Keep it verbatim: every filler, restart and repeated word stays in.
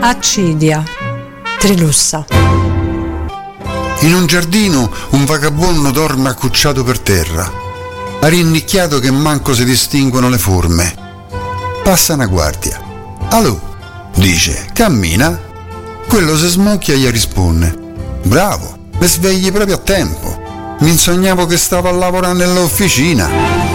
Accidia, Trilussa. In un giardino un vagabondo dorme accucciato per terra, arrinnicchiato che manco si distinguono le forme. Passa una guardia. Allo, dice, cammina. Quello si smucchia e gli risponde: bravo, mi svegli proprio a tempo. Mi insognavo che stavo a lavorare nell'officina.